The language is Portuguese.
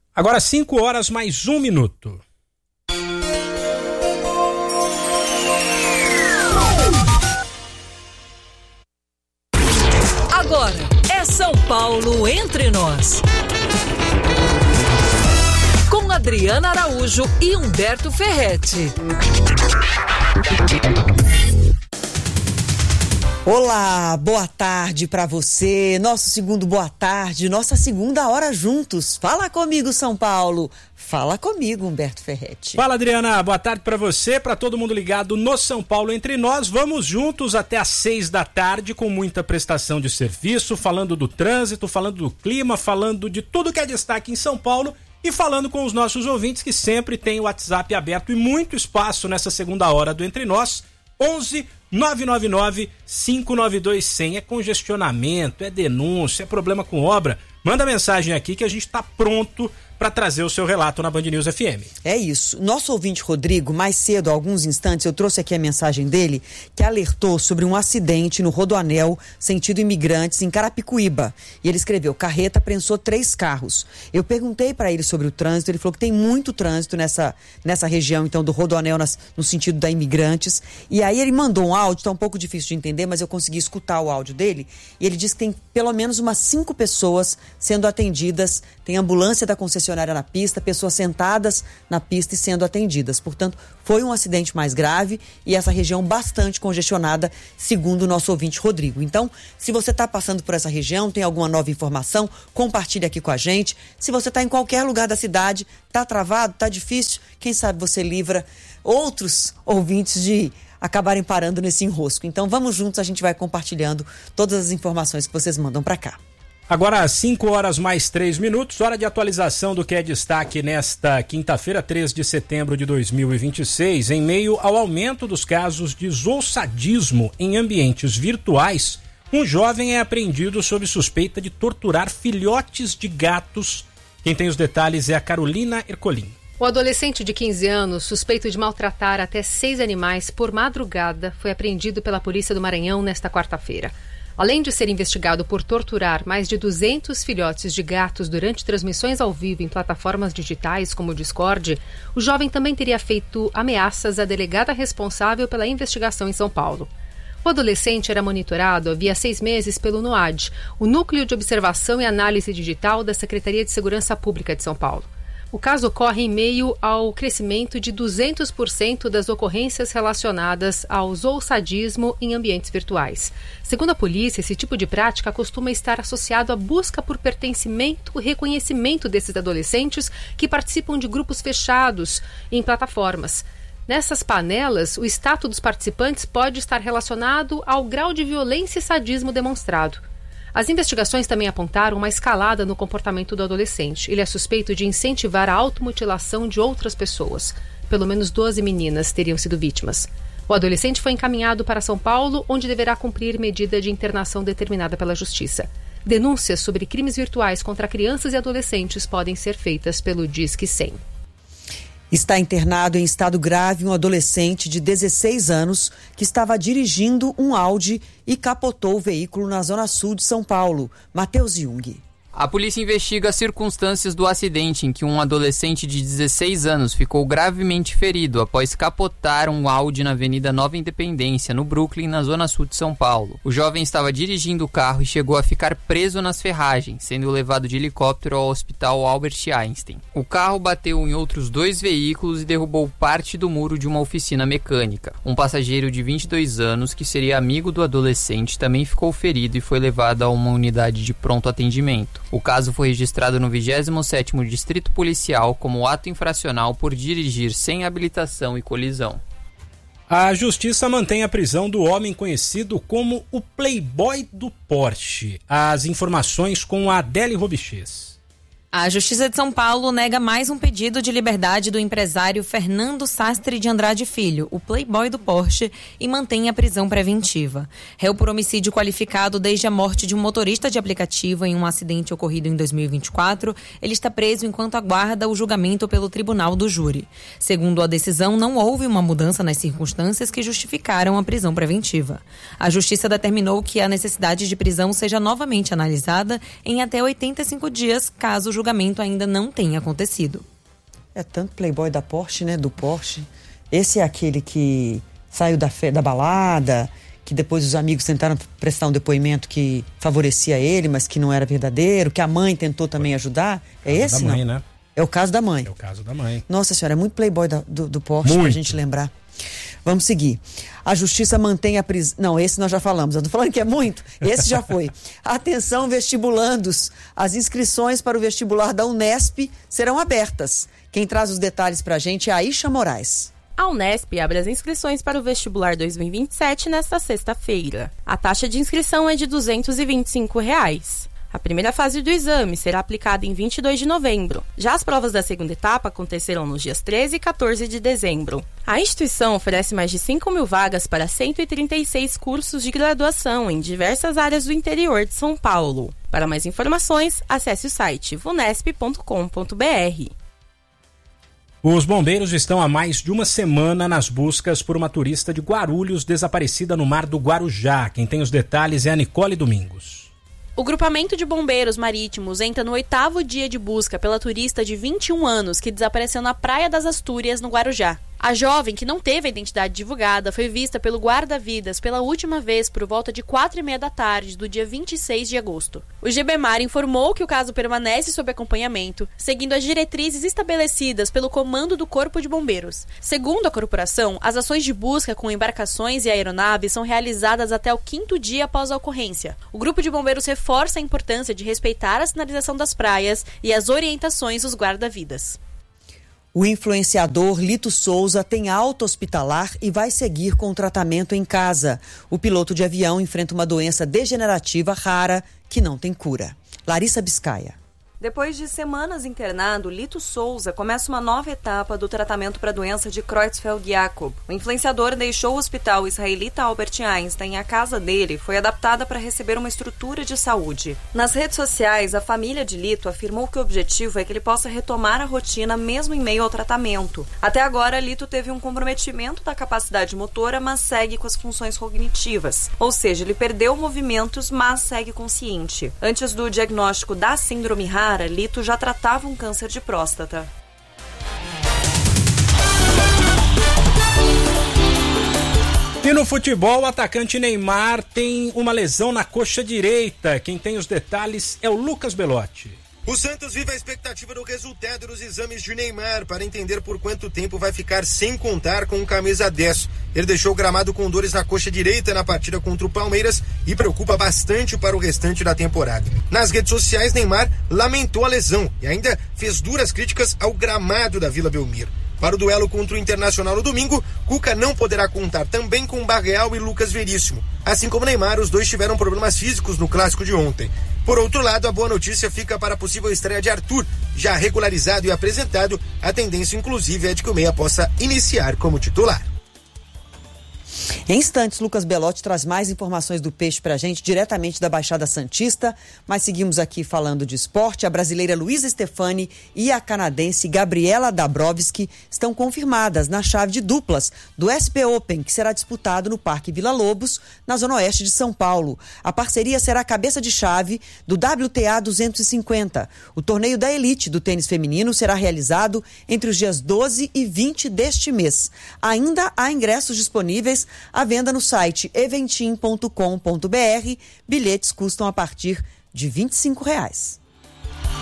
Agora 5 horas mais 1 minuto. Agora é São Paulo Entre Nós. Com Adriana Araújo e Humberto Ferretti. Olá, boa tarde pra você, nosso segundo boa tarde, nossa segunda hora juntos. Fala comigo, São Paulo. Fala comigo, Humberto Ferretti. Fala, Adriana, boa tarde pra você, pra todo mundo ligado no São Paulo Entre Nós. Vamos juntos até às 6 da tarde com muita prestação de serviço, falando do trânsito, falando do clima, falando de tudo que é destaque em São Paulo e falando com os nossos ouvintes que sempre têm o WhatsApp aberto e muito espaço nessa segunda hora do Entre Nós. 11 999 592 100. É congestionamento, é denúncia, é problema com obra. Manda mensagem aqui que a gente está pronto para trazer o seu relato na Band News FM. É isso. Nosso ouvinte Rodrigo, mais cedo, há alguns instantes, eu trouxe aqui a mensagem dele, que alertou sobre um acidente no Rodoanel, sentido Imigrantes, em Carapicuíba. E ele escreveu: carreta prensou 3 carros. Eu perguntei para ele sobre o trânsito, ele falou que tem muito trânsito nessa região, então, do Rodoanel, no sentido da Imigrantes. E aí ele mandou um áudio, tá um pouco difícil de entender, mas eu consegui escutar o áudio dele. E ele disse que tem pelo menos umas 5 pessoas sendo atendidas, tem ambulância da concessionária na pista, pessoas sentadas na pista e sendo atendidas. Portanto, foi um acidente mais grave e essa região bastante congestionada, segundo o nosso ouvinte Rodrigo. Então, se você está passando por essa região, tem alguma nova informação, compartilhe aqui com a gente. Se você está em qualquer lugar da cidade, está travado, está difícil, quem sabe você livra outros ouvintes de acabarem parando nesse enrosco. Então, vamos juntos, a gente vai compartilhando todas as informações que vocês mandam para cá. Agora, 5 horas mais 3 minutos, hora de atualização do que é destaque nesta quinta-feira, 3 de setembro de 2026. Em meio ao aumento dos casos de zoosadismo em ambientes virtuais, um jovem é apreendido sob suspeita de torturar filhotes de gatos. Quem tem os detalhes é a Carolina Ercolim. O adolescente de 15 anos, suspeito de maltratar até 6 animais por madrugada, foi apreendido pela Polícia do Maranhão nesta quarta-feira. Além de ser investigado por torturar mais de 200 filhotes de gatos durante transmissões ao vivo em plataformas digitais como o Discord, o jovem também teria feito ameaças à delegada responsável pela investigação em São Paulo. O adolescente era monitorado havia 6 meses pelo NOAD, o Núcleo de Observação e Análise Digital da Secretaria de Segurança Pública de São Paulo. O caso ocorre em meio ao crescimento de 200% das ocorrências relacionadas ao zoosadismo em ambientes virtuais. Segundo a polícia, esse tipo de prática costuma estar associado à busca por pertencimento e reconhecimento desses adolescentes que participam de grupos fechados em plataformas. Nessas panelas, o status dos participantes pode estar relacionado ao grau de violência e sadismo demonstrado. As investigações também apontaram uma escalada no comportamento do adolescente. Ele é suspeito de incentivar a automutilação de outras pessoas. Pelo menos 12 meninas teriam sido vítimas. O adolescente foi encaminhado para São Paulo, onde deverá cumprir medida de internação determinada pela Justiça. Denúncias sobre crimes virtuais contra crianças e adolescentes podem ser feitas pelo Disque 100. Está internado em estado grave um adolescente de 16 anos que estava dirigindo um Audi e capotou o veículo na zona sul de São Paulo. Matheus Jung. A polícia investiga as circunstâncias do acidente em que um adolescente de 16 anos ficou gravemente ferido após capotar um Audi na Avenida Nova Independência, no Brooklyn, na zona sul de São Paulo. O jovem estava dirigindo o carro e chegou a ficar preso nas ferragens, sendo levado de helicóptero ao Hospital Albert Einstein. O carro bateu em outros 2 veículos e derrubou parte do muro de uma oficina mecânica. Um passageiro de 22 anos, que seria amigo do adolescente, também ficou ferido e foi levado a uma unidade de pronto atendimento. O caso foi registrado no 27º Distrito Policial como ato infracional por dirigir sem habilitação e colisão. A Justiça mantém a prisão do homem conhecido como o Playboy do Porsche. As informações com a Adele Robichês. A Justiça de São Paulo nega mais um pedido de liberdade do empresário Fernando Sastre de Andrade Filho, o Playboy do Porsche, e mantém a prisão preventiva. Réu por homicídio qualificado desde a morte de um motorista de aplicativo em um acidente ocorrido em 2024, ele está preso enquanto aguarda o julgamento pelo Tribunal do Júri. Segundo a decisão, não houve uma mudança nas circunstâncias que justificaram a prisão preventiva. A Justiça determinou que a necessidade de prisão seja novamente analisada em até 85 dias, caso o julgamento ainda não tem acontecido. É tanto playboy da Porsche, né? Do Porsche. Esse é aquele que saiu da balada, que depois os amigos tentaram prestar um depoimento que favorecia ele, mas que não era verdadeiro, que a mãe tentou também ajudar. É esse, da mãe, não? Né? É o caso da mãe. É o caso da mãe. Nossa senhora, é muito playboy do Porsche pra gente lembrar. Vamos seguir. A justiça mantém a prisão... Não, esse nós já falamos. Eu tô falando que é muito. Esse já foi. Atenção, vestibulandos. As inscrições para o vestibular da Unesp serão abertas. Quem traz os detalhes pra gente é a Aisha Moraes. A Unesp abre as inscrições para o vestibular 2027 nesta sexta-feira. A taxa de inscrição é de R$ 225. A primeira fase do exame será aplicada em 22 de novembro. Já as provas da segunda etapa acontecerão nos dias 13 e 14 de dezembro. A instituição oferece mais de 5 mil vagas para 136 cursos de graduação em diversas áreas do interior de São Paulo. Para mais informações, acesse o site vunesp.com.br. Os bombeiros estão há mais de uma semana nas buscas por uma turista de Guarulhos desaparecida no mar do Guarujá. Quem tem os detalhes é a Nicole Domingos. O grupamento de bombeiros marítimos entra no 8º dia de busca pela turista de 21 anos que desapareceu na Praia das Astúrias, no Guarujá. A jovem, que não teve a identidade divulgada, foi vista pelo guarda-vidas pela última vez por volta de 4h30 da tarde do dia 26 de agosto. O GBMAR informou que o caso permanece sob acompanhamento, seguindo as diretrizes estabelecidas pelo comando do Corpo de Bombeiros. Segundo a corporação, as ações de busca com embarcações e aeronaves são realizadas até o 5º dia após a ocorrência. O Grupo de Bombeiros reforça a importância de respeitar a sinalização das praias e as orientações dos guarda-vidas. O influenciador Lito Souza tem alta hospitalar e vai seguir com o tratamento em casa. O piloto de avião enfrenta uma doença degenerativa rara que não tem cura. Larissa Biscaia. Depois de semanas internado, Lito Souza começa uma nova etapa do tratamento para a doença de Creutzfeldt-Jakob. O influenciador deixou o hospital israelita Albert Einstein e a casa dele foi adaptada para receber uma estrutura de saúde. Nas redes sociais, a família de Lito afirmou que o objetivo é que ele possa retomar a rotina mesmo em meio ao tratamento. Até agora, Lito teve um comprometimento da capacidade motora, mas segue com as funções cognitivas. Ou seja, ele perdeu movimentos, mas segue consciente. Antes do diagnóstico da síndrome rara, Lito já tratava um câncer de próstata. E no futebol, o atacante Neymar tem uma lesão na coxa direita. Quem tem os detalhes é o Lucas Belotti. O Santos vive a expectativa do resultado dos exames de Neymar para entender por quanto tempo vai ficar sem contar com camisa 10. Ele deixou o gramado com dores na coxa direita na partida contra o Palmeiras e preocupa bastante para o restante da temporada. Nas redes sociais, Neymar lamentou a lesão e ainda fez duras críticas ao gramado da Vila Belmiro. Para o duelo contra o Internacional no domingo, Cuca não poderá contar também com Barreal e Lucas Veríssimo. Assim como Neymar, os dois tiveram problemas físicos no clássico de ontem. Por outro lado, a boa notícia fica para a possível estreia de Arthur. Já regularizado e apresentado, a tendência inclusive é de que o meia possa iniciar como titular. Em instantes, Lucas Belotti traz mais informações do peixe pra gente, diretamente da Baixada Santista, mas seguimos aqui falando de esporte. A brasileira Luísa Stefani e a canadense Gabriela Dabrowski estão confirmadas na chave de duplas do SP Open, que será disputado no Parque Vila Lobos, na zona oeste de São Paulo. A parceria será a cabeça de chave do WTA 250. O torneio da elite do tênis feminino será realizado entre os dias 12 e 20 deste mês. Ainda há ingressos disponíveis à venda no site eventim.com.br. Bilhetes custam a partir de R$ 25.